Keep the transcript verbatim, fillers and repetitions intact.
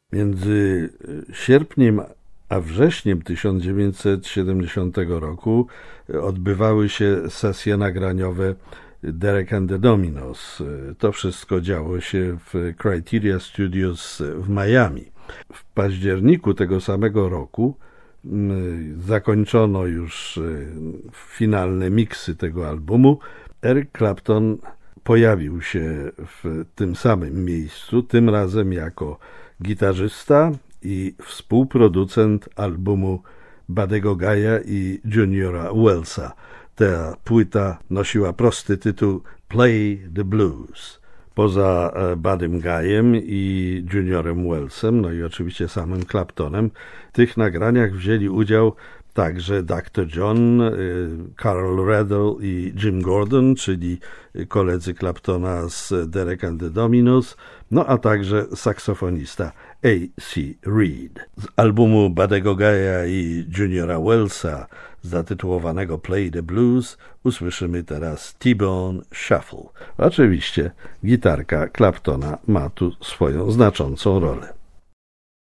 Między sierpniem a wrześniem tysiąc dziewięćset siedemdziesiątego roku odbywały się sesje nagraniowe Derek and the Dominos. To wszystko działo się w Criteria Studios w Miami. W październiku tego samego roku zakończono już finalne miksy tego albumu. Eric Clapton pojawił się w tym samym miejscu, tym razem jako gitarzysta i współproducent albumu Buddy'ego Guy'a i Juniora Wellsa. Ta płyta nosiła prosty tytuł Play the Blues. Poza Buddym Guy'em i Juniorem Wellsem, no i oczywiście samym Claptonem, w tych nagraniach wzięli udział także doktor John, Carl Reddell i Jim Gordon, czyli koledzy Claptona z Derek and the Dominos, no a także saksofonista A C Reed. Z albumu Buddy'ego Guy'a i Juniora Wellsa zatytułowanego Play the Blues usłyszymy teraz T-Bone Shuffle. Oczywiście gitarka Claptona ma tu swoją znaczącą rolę.